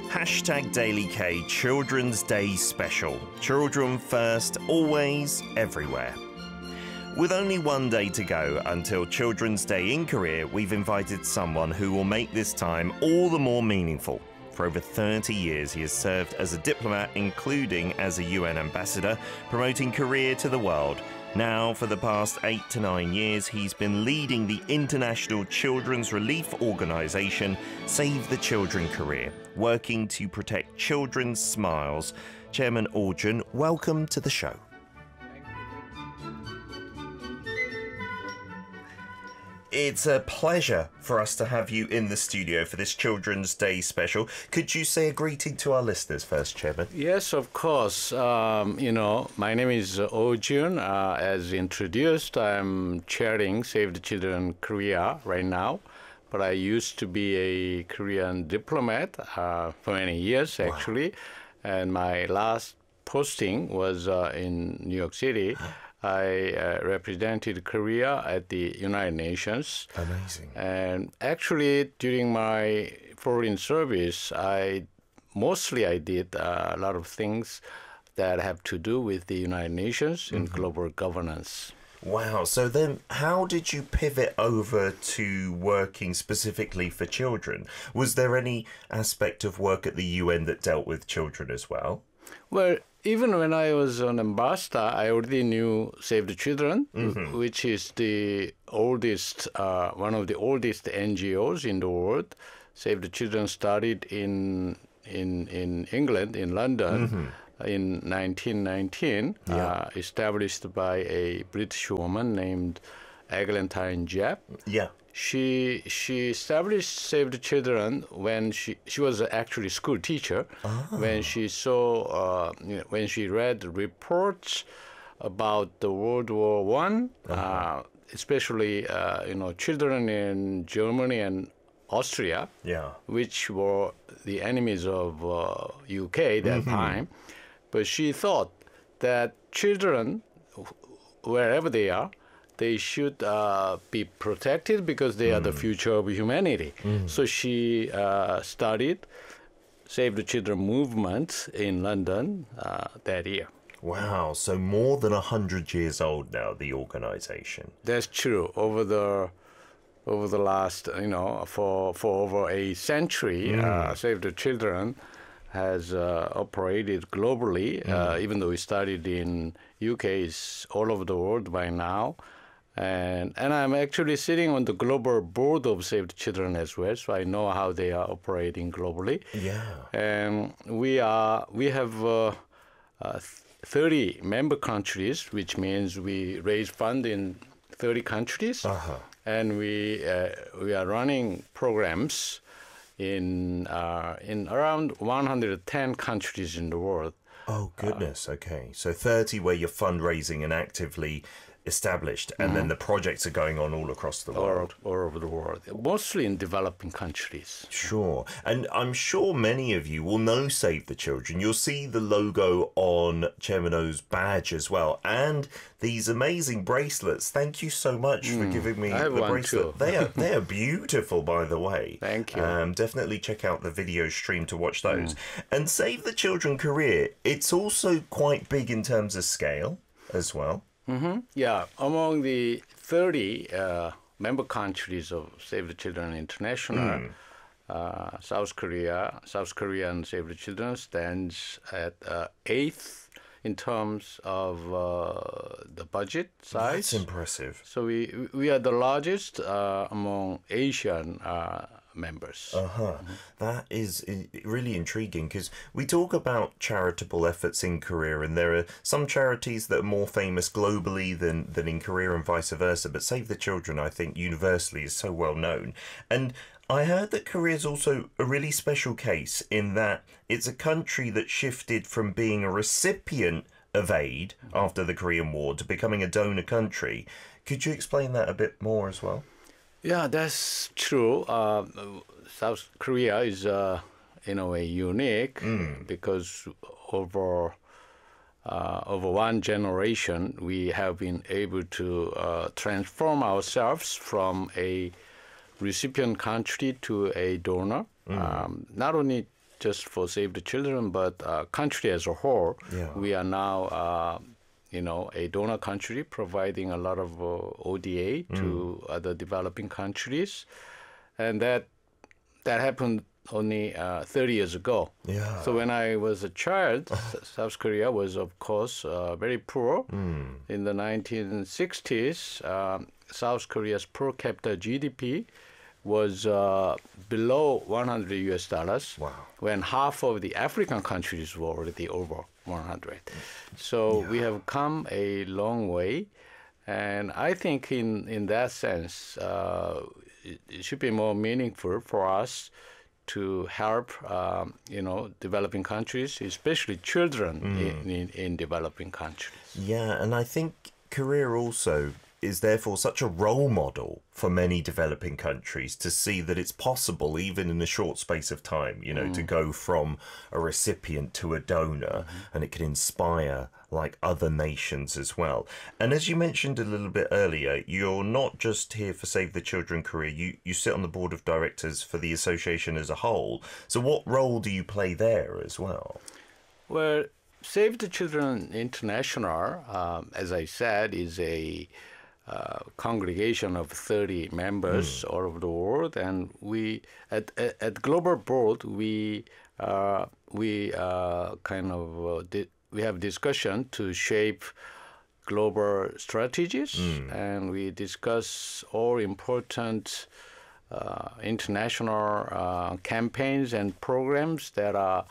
Hashtag Daily K Children's Day Special. Children first, always, everywhere. With only one day to go until Children's Day in Korea, we've invited someone who will make this time all the more meaningful. For over 30 years, he has served as a diplomat, including as a UN ambassador, promoting Korea to the world. Now, for the past 8 to 9 years, he's been leading the international children's relief organisation Save the Children Korea, working to protect children's smiles. Chairman Oh Jun, welcome to the show. It's a pleasure for us to have you in the studio for this Children's Day special. Could you say a greeting to our listeners first, Chairman? Yes, of course. My name is Oh Jun. As introduced, I'm chairing Save the Children Korea right now. But I used to be a Korean diplomat for many years, actually. And my last posting was in New York City. I represented Korea at the United Nations. Amazing. And actually, during my foreign service, I did a lot of things that have to do with the United Nations in global governance. Wow. So then how did you pivot over to working specifically for children? Was there any aspect of work at the UN that dealt with children as well? Well, even when I was an ambassador, I already knew Save the Children, which is the oldest, one of the oldest NGOs in the world. Save the Children started in England, in London, in 1919, established by a British woman named Eglantine Jepp. Yeah. She established Save the Children when she was actually a school teacher. When she saw when she read reports about the World War One, especially children in Germany and Austria, which were the enemies of UK at that time. But she thought that children, wherever they are, they should be protected because they are the future of humanity. So she started Save the Children movement in London that year. Wow, so more than 100 years old now, the organization. That's true. Over the last, for over a century, Save the Children has operated globally, even though we started in UK, it's all over the world by now. And I'm actually sitting on the global board of Save the Children as well, so I know how they are operating globally. Yeah. And we have 30 member countries, which means we raise funds in 30 countries, and we are running programs in around 110 countries in the world. Oh, goodness. Okay. So 30 where you're fundraising and actively established, and then the projects are going on all across the world. All over the world, mostly in developing countries. Sure. And I'm sure many of you will know Save the Children. You'll see the logo on Chairman Oh's badge as well, and these amazing bracelets. Thank you so much for giving me the bracelet. They are beautiful, by the way. Thank you. Definitely check out the video stream to watch those. And Save the Children Korea, it's also quite big in terms of scale as well. Yeah, among the 30 member countries of Save the Children International, South Korean Save the Children stands at 8th in terms of the budget size. That's impressive. So we are the largest among Asian members. That is really intriguing, because we talk about charitable efforts in Korea, and there are some charities that are more famous globally than in Korea and vice versa, but Save the Children, I think, universally is so well known. And I heard that Korea is also a really special case in that it's a country that shifted from being a recipient of aid after the Korean War to becoming a donor country. Could you explain that a bit more as well? Yeah, that's true. South Korea is, in a way, unique because over one generation, we have been able to transform ourselves from a recipient country to a donor. Not only just for Save the Children, but country as a whole. Yeah. We are now, a donor country providing a lot of ODA to other developing countries, and that happened only 30 years ago. Yeah. So when I was a child, South Korea was, of course, very poor. In the 1960s, South Korea's per capita GDP was below $100 US. Wow. When half of the African countries were already over 100. So we have come a long way. And I think in that sense, it should be more meaningful for us to help, developing countries, especially children in developing countries. Yeah, and I think Korea also is therefore such a role model for many developing countries to see that it's possible, even in a short space of time, to go from a recipient to a donor, and it can inspire like other nations as well. And as you mentioned a little bit earlier, you're not just here for Save the Children Korea, you sit on the board of directors for the association as a whole. So what role do you play there as well? Well, Save the Children International, as I said, is a congregation of 30 members all over the world, and we at Global Board we have discussion to shape global strategies, and we discuss all important international campaigns and programs that are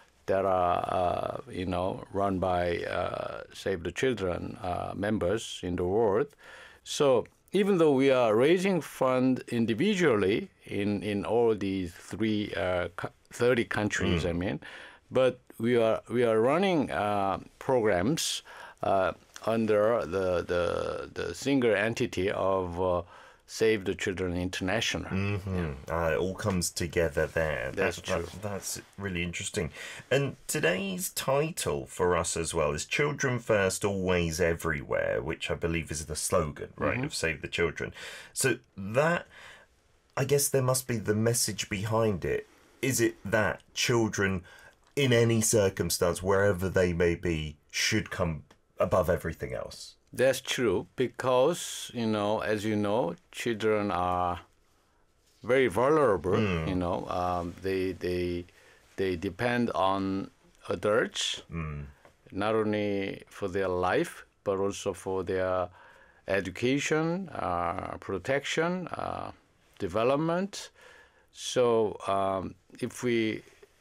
run by Save the Children members in the world. So even though we are raising fund individually in all these 30 countries, but we are running programs under the single entity of Save the Children International. It all comes together there. That's true. That's really interesting. And today's title for us as well is Children First, Always Everywhere, which I believe is the slogan, right, of Save the Children. So that, I guess there must be the message behind it. Is it that children, in any circumstance, wherever they may be, should come above everything else? That's true, because, as you know, children are very vulnerable. They depend on adults, not only for their life, but also for their education, protection, development. So if we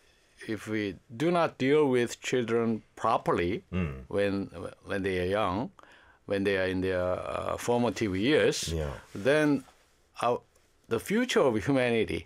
do not deal with children properly when they are young, when they are in their formative years, then the future of humanity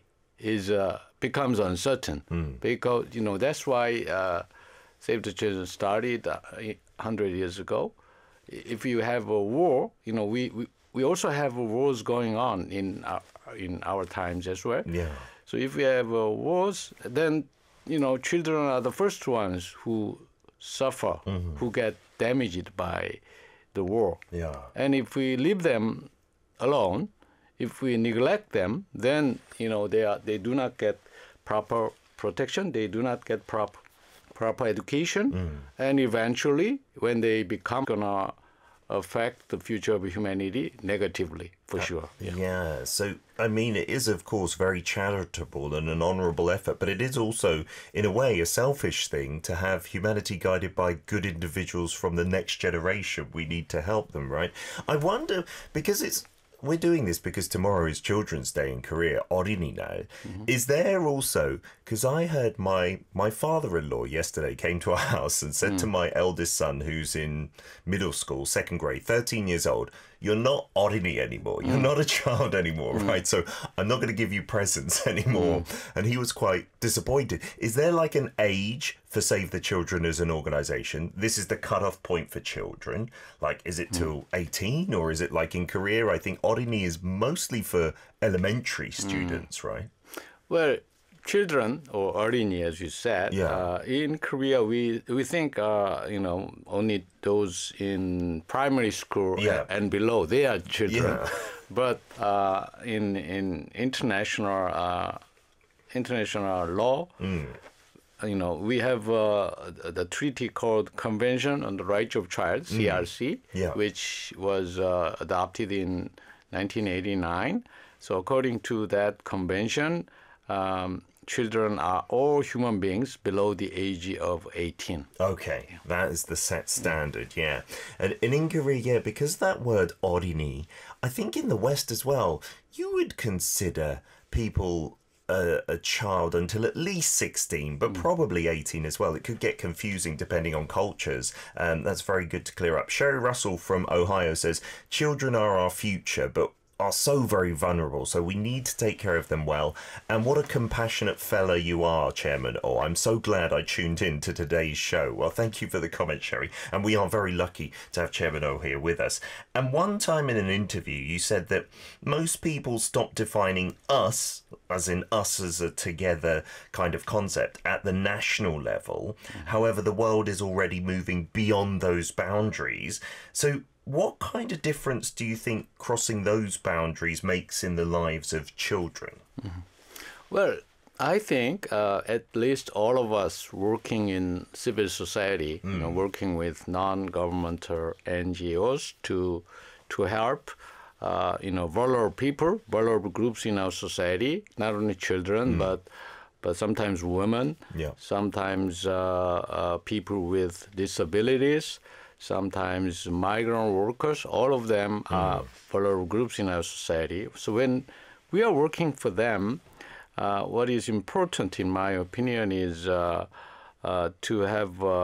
becomes uncertain. Because that's why Save the Children started 100 years ago. If you have a war, we also have wars going on in our times as well. So if we have wars, then children are the first ones who suffer, who get damaged by the war. And if we leave them alone, if we neglect them, then they do not get proper protection, they do not get proper education, and eventually, when they become gonna affect the future of humanity negatively, for sure. So it is of course very charitable and an honourable effort, but it is also in a way a selfish thing to have humanity guided by good individuals from the next generation. We need to help them, right? I wonder, because we're doing this because tomorrow is Children's Day in Korea, 어린이날. Is there also, because I heard my father-in-law yesterday came to our house and said to my eldest son, who's in middle school, second grade, 13 years old, you're not 어린이 anymore. You're not a child anymore, right? So I'm not going to give you presents anymore. And he was quite disappointed. Is there like an age for Save the Children as an organisation? This is the cut-off point for children. Like, is it till 18? Or is it like in Korea? I think 어린이 is mostly for elementary students, right? Well, children, or 어린이, as you said, in Korea, we think, only those in primary school and below, they are children. But in international law, we have the treaty called Convention on the Rights of Child, CRC, Yeah. which was adopted in 1989. So according to that convention, children are all human beings below the age of 18. Okay, that is the set standard, yeah. And in Korea, yeah, because that word 어린이, I think in the West as well, you would consider people a child until at least 16, but probably 18 as well. It could get confusing depending on cultures. That's very good to clear up. Sherry Russell from Ohio says, children are our future, but are so very vulnerable, so we need to take care of them well. And what a compassionate fella you are, Chairman. Oh, I'm so glad I tuned in to today's show. Well, thank you for the comment, Sherry. And we are very lucky to have Chairman O here with us. And one time in an interview, you said that most people stop defining us, as in us as a together kind of concept, at the national level. However, the world is already moving beyond those boundaries. So what kind of difference do you think crossing those boundaries makes in the lives of children? Well, I think at least all of us working in civil society, working with non-governmental NGOs to help, vulnerable people, vulnerable groups in our society, not only children, but sometimes women, sometimes people with disabilities, sometimes migrant workers, all of them are vulnerable groups in our society. So when we are working for them, what is important, in my opinion, is to have